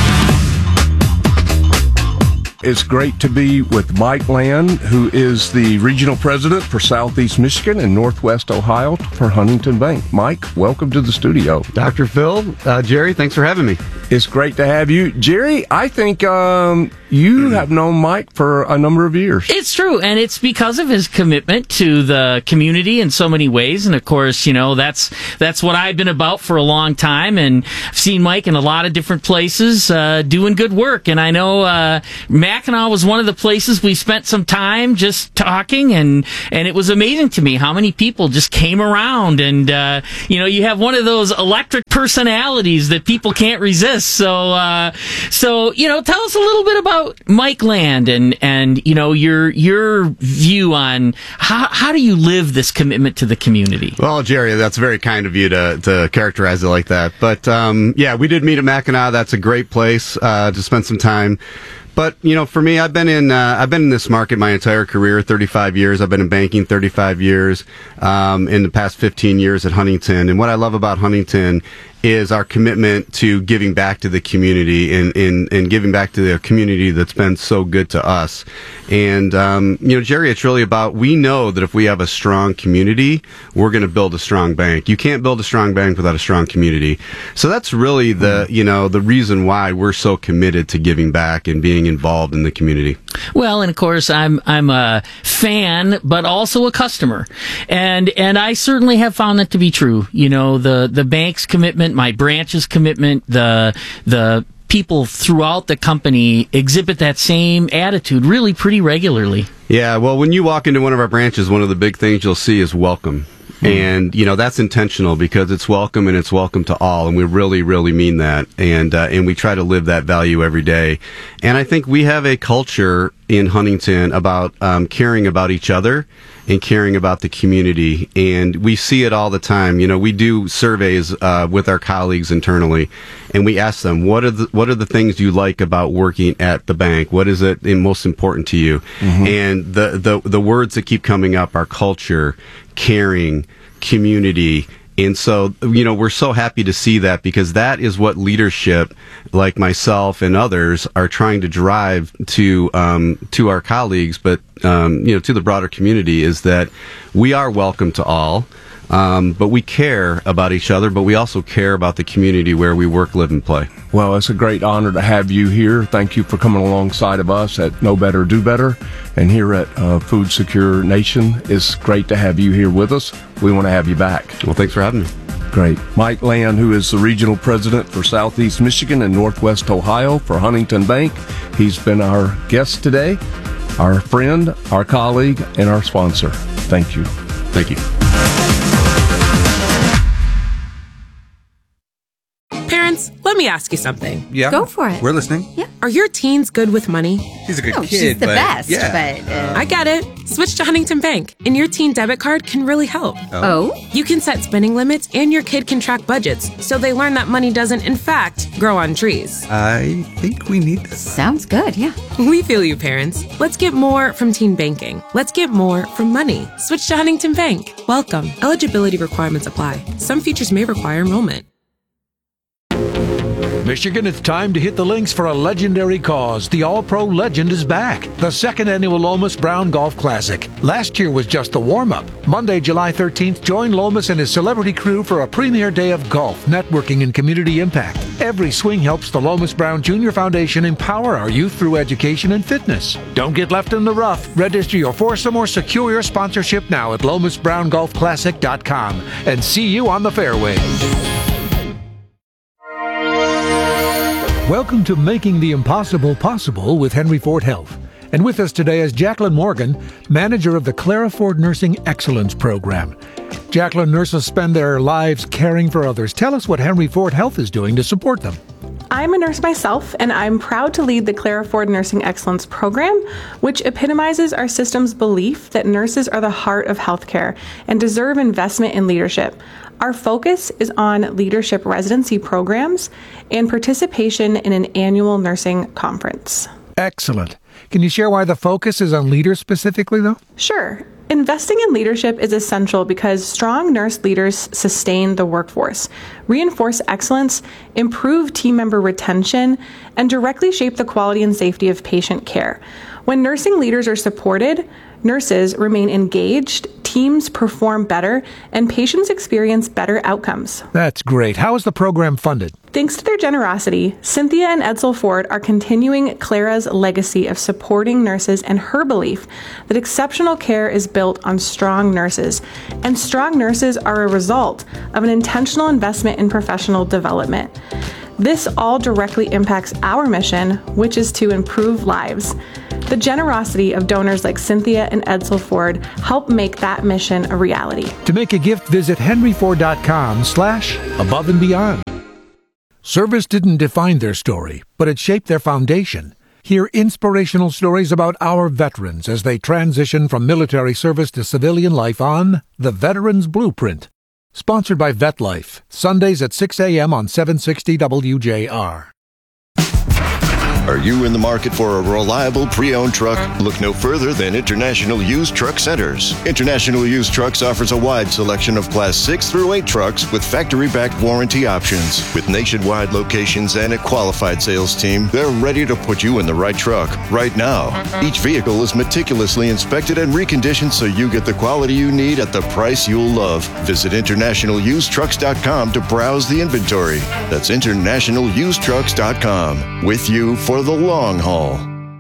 It's great to be with Mike Land, who is the regional president for Southeast Michigan and Northwest Ohio for Huntington Bank. Mike, welcome to the studio. Dr. Phil, Jerry, thanks for having me. It's great to have you. Jerry, I think you have known Mike for a number of years. It's true, and it's because of his commitment to the community in so many ways. And of course, that's what I've been about for a long time, and I've seen Mike in a lot of different places doing good work. And I know Mackinac was one of the places we spent some time just talking, and it was amazing to me how many people just came around. And you have one of those electric personalities that people can't resist. So tell us a little bit about Mike Land and your view on how do you live this commitment to the community? Well, Jerry, that's very kind of you to characterize it like that. But we did meet at Mackinac. That's a great place to spend some time. But for me, I've been in this market my entire career, 35 years. I've been in banking 35 years. In the past 15 years at Huntington, and what I love about Huntington is our commitment to giving back to the community and giving back to the community that's been so good to us. And Jerry, it's really about, we know that if we have a strong community, we're going to build a strong bank. You can't build a strong bank without a strong community. So that's really the reason why we're so committed to giving back and being involved in the community. Well, and of course, I'm a fan, but also a customer, and I certainly have found that to be true. The bank's commitment, my branch's commitment, the people throughout the company exhibit that same attitude really pretty regularly. Yeah, well, when you walk into one of our branches, one of the big things you'll see is welcome. And, that's intentional because it's welcome and it's welcome to all. And we really, really mean that. And we try to live that value every day. And I think we have a culture in Huntington about caring about each other and caring about the community. And we see it all the time. We do surveys with our colleagues internally, and we ask them, what are the things you like about working at the bank? What is it most important to you? Mm-hmm. And the words that keep coming up are culture, caring, community. And so, we're so happy to see that, because that is what leadership like myself and others are trying to drive to our colleagues, but, to the broader community, is that we are welcome to all. But we care about each other, but we also care about the community where we work, live, and play. Well, it's a great honor to have you here. Thank you for coming alongside of us at Know Better, Do Better. And here at Food Secure Nation, it's great to have you here with us. We want to have you back. Well, thanks for having me. Great. Mike Land, who is the regional president for Southeast Michigan and Northwest Ohio for Huntington Bank. He's been our guest today, our friend, our colleague, and our sponsor. Thank you. Thank you. Parents, let me ask you something. Yeah. Go for it. We're listening. Yeah. Are your teens good with money? She's a good kid. She's the best, yeah. I get it. Switch to Huntington Bank, and your teen debit card can really help. Oh? You can set spending limits, and your kid can track budgets, so they learn that money doesn't, in fact, grow on trees. I think we need this. Sounds good, yeah. We feel you, parents. Let's get more from teen banking. Let's get more from money. Switch to Huntington Bank. Welcome. Eligibility requirements apply. Some features may require enrollment. Michigan, it's time to hit the links for a legendary cause. The All-Pro Legend is back. The second annual Lomas Brown Golf Classic. Last year was just the warm-up. Monday, July 13th, join Lomas and his celebrity crew for a premier day of golf, networking, and community impact. Every swing helps the Lomas Brown Junior Foundation empower our youth through education and fitness. Don't get left in the rough. Register your foursome or secure your sponsorship now at LomasBrownGolfClassic.com. And see you on the fairway. Welcome to Making the Impossible Possible with Henry Ford Health. And with us today is Jacqueline Morgan, manager of the Clara Ford Nursing Excellence Program. Jacqueline, nurses spend their lives caring for others. Tell us what Henry Ford Health is doing to support them. I'm a nurse myself, and I'm proud to lead the Clara Ford Nursing Excellence Program, which epitomizes our system's belief that nurses are the heart of healthcare and deserve investment in leadership. Our focus is on leadership residency programs and participation in an annual nursing conference. Excellent. Can you share why the focus is on leaders specifically, though? Sure. Investing in leadership is essential because strong nurse leaders sustain the workforce, reinforce excellence, improve team member retention, and directly shape the quality and safety of patient care. When nursing leaders are supported, nurses remain engaged, teams perform better, and patients experience better outcomes. That's great. How is the program funded? Thanks to their generosity, Cynthia and Edsel Ford are continuing Clara's legacy of supporting nurses and her belief that exceptional care is built on strong nurses, and strong nurses are a result of an intentional investment in professional development. This all directly impacts our mission, which is to improve lives. The generosity of donors like Cynthia and Edsel Ford help make that mission a reality. To make a gift, visit henryford.com/above and beyond. Service didn't define their story, but it shaped their foundation. Hear inspirational stories about our veterans as they transition from military service to civilian life on The Veterans Blueprint. Sponsored by VetLife, Sundays at 6 a.m. on 760 WJR. Are you in the market for a reliable pre-owned truck? Look no further than International Used Truck Centers. International Used Trucks offers a wide selection of Class 6 through 8 trucks with factory-backed warranty options. With nationwide locations and a qualified sales team, they're ready to put you in the right truck right now. Each vehicle is meticulously inspected and reconditioned so you get the quality you need at the price you'll love. Visit InternationalUsedTrucks.com to browse the inventory. That's InternationalUsedTrucks.com. With you for the long haul.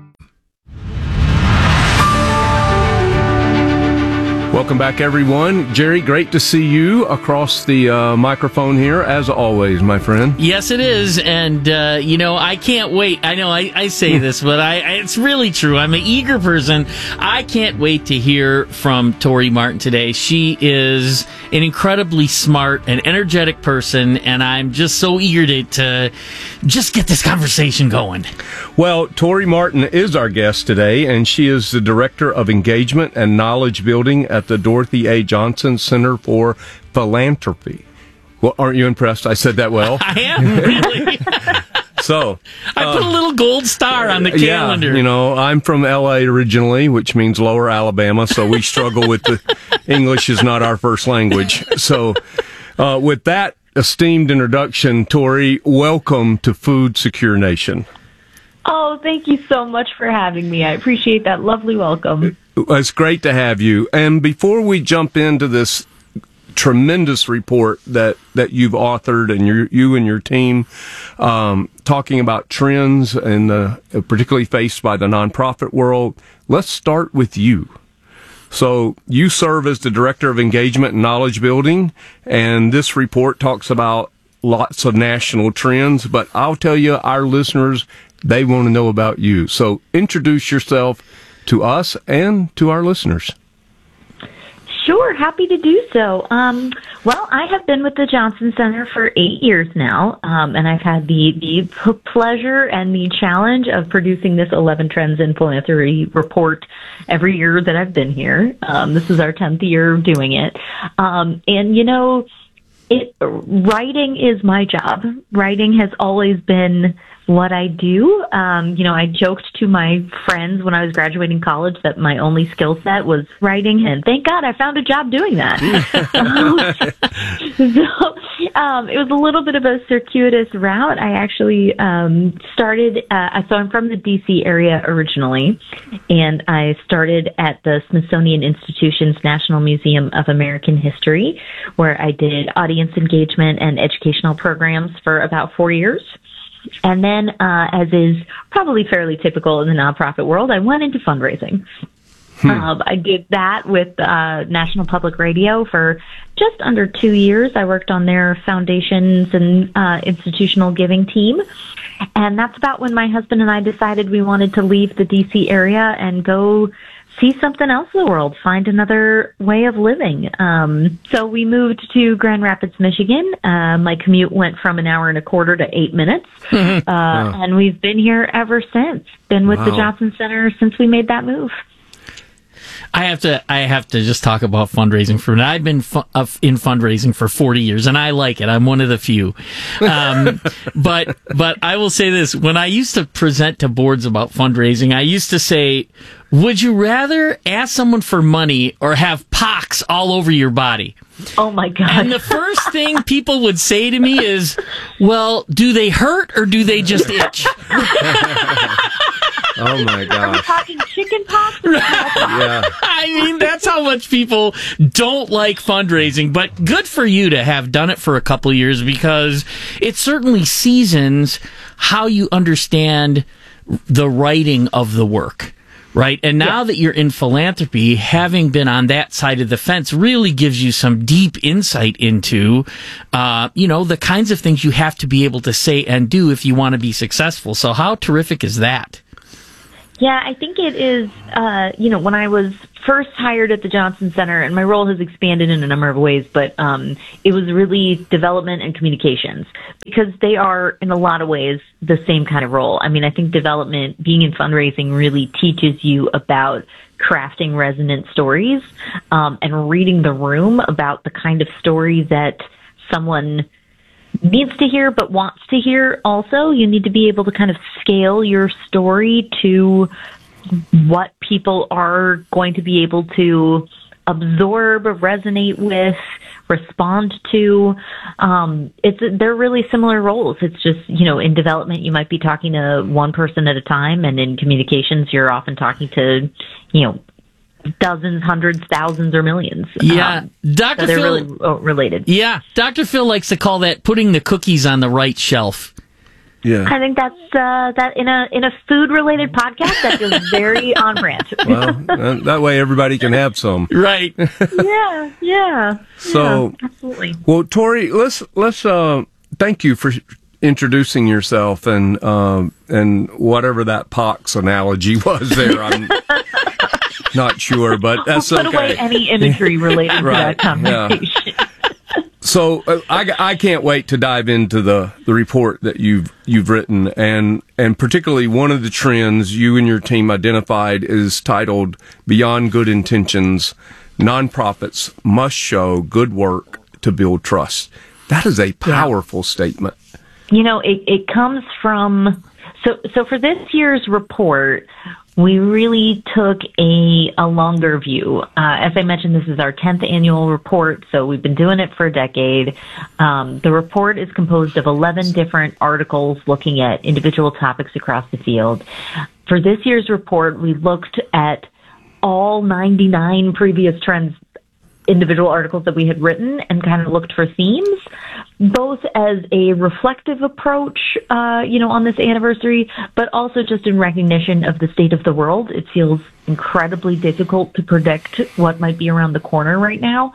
Welcome back, everyone. Jerry, great to see you across the microphone here, as always, my friend. Yes, it is. And, I can't wait. I know I say this, but it's really true. I'm an eager person. I can't wait to hear from Tori Martin today. She is an incredibly smart and energetic person, and I'm just so eager to just get this conversation going. Well, Tori Martin is our guest today, and she is the Director of Engagement and Knowledge Building at the Dorothy A. Johnson Center for Philanthropy. Well, aren't you impressed? I said that well. I am, really. So I put a little gold star on the calendar. Yeah, I'm from L.A. originally, which means Lower Alabama, so we struggle with the English is not our first language. So with that esteemed introduction, Tori, welcome to Food Secure Nation. Oh, thank you so much for having me. I appreciate that lovely welcome. It's great to have you. And before we jump into this tremendous report that you've authored and you and your team talking about trends and particularly faced by the nonprofit world, let's start with you. So you serve as the Director of Engagement and Knowledge Building, and this report talks about lots of national trends, but I'll tell you, our listeners, they want to know about you. So introduce yourself to us and to our listeners. Sure, happy to do so. Well, I have been with the Johnson Center for 8 years now, and I've had the pleasure and the challenge of producing this 11 Trends in Philanthropy report every year that I've been here. This is our 10th year of doing it. Writing is my job. Writing has always been what I do. I joked to my friends when I was graduating college that my only skill set was writing, and thank God I found a job doing that. It was a little bit of a circuitous route. I actually started, so I'm from the D.C. area originally, and I started at the Smithsonian Institution's National Museum of American History, where I did audience engagement and educational programs for about 4 years. And then, as is probably fairly typical in the nonprofit world, I went into fundraising. I did that with National Public Radio for just under 2 years. I worked on their foundations and institutional giving team. And that's about when my husband and I decided we wanted to leave the D.C. area and go see something else in the world, find another way of living. So we moved to Grand Rapids, Michigan. My commute went from an hour and a quarter to 8 minutes. And we've been here ever since. Been with the Johnson Center since we made that move. I have to just talk about fundraising for a minute. I've been in fundraising for 40 years, and I like it. I'm one of the few. But I will say this. When I used to present to boards about fundraising, I used to say, would you rather ask someone for money or have pox all over your body? Oh, my God. And the first thing people would say to me is, well, do they hurt or do they just itch? Oh my Are we gosh. talking chicken pox? Yeah. I mean, that's how much people don't like fundraising, but good for you to have done it for a couple years, because it certainly seasons how you understand the writing of the work. Right. And now that you're in philanthropy, having been on that side of the fence really gives you some deep insight into, the kinds of things you have to be able to say and do if you want to be successful. So how terrific is that? Yeah, I think it is, when I was first hired at the Johnson Center, and my role has expanded in a number of ways, but it was really development and communications, because they are, in a lot of ways, the same kind of role. I mean, I think development, being in fundraising, really teaches you about crafting resonant stories and reading the room about the kind of story that someone needs to hear but wants to hear also. You need to be able to kind of scale your story to what people are going to be able to absorb, resonate with, respond to. They're really similar roles. It's just, in development, you might be talking to one person at a time, and in communications, you're often talking to, dozens, hundreds, thousands, or millions. Yeah, Dr. So they're Phil, really related. Yeah, Dr. Phil likes to call that putting the cookies on the right shelf. Yeah, I think that's that in a food related podcast that feels very on brand. Well, that way everybody can have some. Right. Yeah. So, absolutely. Well, Tori, let's thank you for introducing yourself and whatever that pox analogy was there. I'm not sure, but that's Put okay. away any imagery related to that conversation. Yeah. So I can't wait to dive into the report that you've written, and particularly one of the trends you and your team identified is titled "Beyond Good Intentions: Nonprofits Must Show Good Work to Build Trust." That is a powerful statement. It comes from so for this year's report, we really took a longer view. As I mentioned, this is our 10th annual report, so we've been doing it for a decade. The report is composed of 11 different articles looking at individual topics across the field. For this year's report, we looked at all 99 previous trends, individual articles that we had written, and kind of looked for themes, both as a reflective approach, on this anniversary, but also just in recognition of the state of the world. It feels incredibly difficult to predict what might be around the corner right now.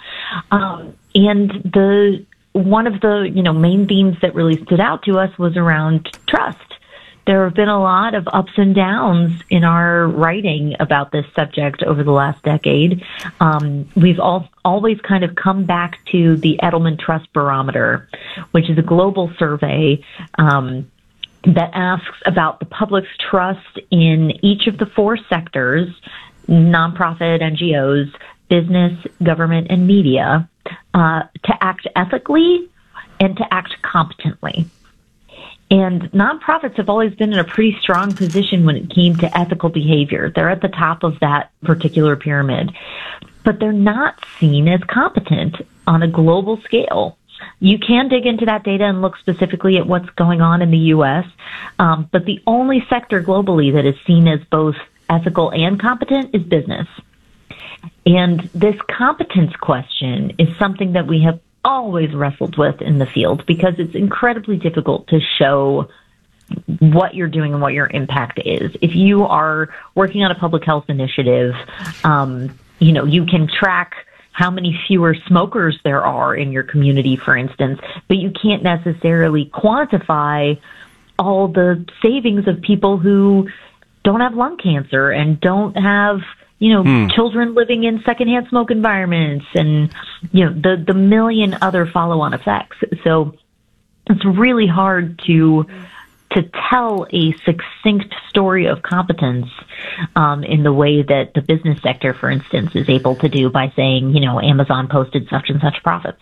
And one of the, main themes that really stood out to us was around trust. There have been a lot of ups and downs in our writing about this subject over the last decade. We've always kind of come back to the Edelman Trust Barometer, which is a global survey that asks about the public's trust in each of the 4 sectors: nonprofit, NGOs, business, government, and media, to act ethically and to act competently. And nonprofits have always been in a pretty strong position when it came to ethical behavior. They're at the top of that particular pyramid, but they're not seen as competent on a global scale. You can dig into that data and look specifically at what's going on in the U.S., but the only sector globally that is seen as both ethical and competent is business. And this competence question is something that we have always wrestled with in the field, because it's incredibly difficult to show what you're doing and what your impact is. If you are working on a public health initiative, you can track how many fewer smokers there are in your community, for instance, but you can't necessarily quantify all the savings of people who don't have lung cancer and don't have children living in secondhand smoke environments, and, the million other follow-on effects. So it's really hard to tell a succinct story of competence in the way that the business sector, for instance, is able to do by saying, Amazon posted such and such profits.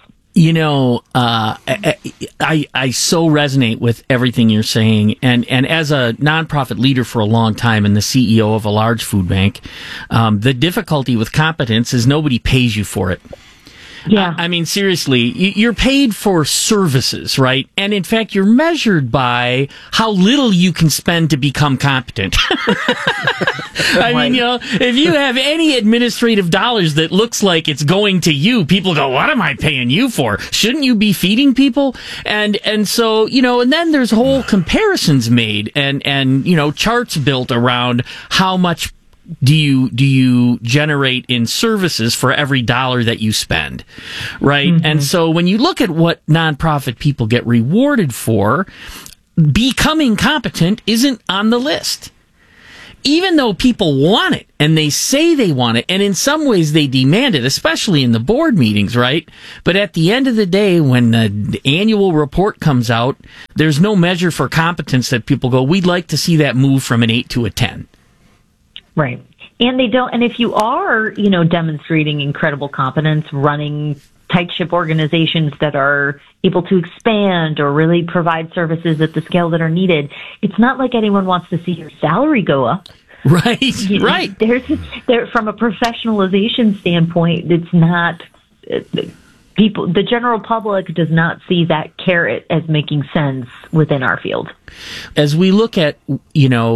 I so resonate with everything you're saying. And as a nonprofit leader for a long time and the CEO of a large food bank, the difficulty with competence is nobody pays you for it. Yeah. I mean, seriously, you're paid for services, right? And in fact, you're measured by how little you can spend to become competent. I mean, if you have any administrative dollars that looks like it's going to you, people go, what am I paying you for? Shouldn't you be feeding people? And so, and then there's whole comparisons made and charts built around how much do you generate in services for every dollar that you spend, right? Mm-hmm. And so when you look at what nonprofit people get rewarded for, becoming competent isn't on the list. Even though people want it, and they say they want it, and in some ways they demand it, especially in the board meetings, right? But at the end of the day, when the annual report comes out, there's no measure for competence that people go, we'd like to see that move from an 8 to a 10. Right. And they don't, and if you are, demonstrating incredible competence, running tight ship organizations that are able to expand or really provide services at the scale that are needed, it's not like anyone wants to see your salary go up. Right, right. There, from a professionalization standpoint, it's not, the general public does not see that carrot as making sense within our field. As we look at,